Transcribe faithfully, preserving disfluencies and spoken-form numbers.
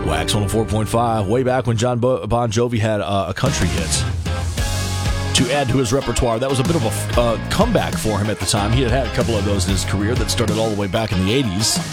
Wax one oh four point five, way back when John Bo- Bon Jovi had uh, a country hit to add to his repertoire. That was a bit of a uh, comeback for him at the time. He had had a couple of those in his career that started all the way back in the eighties.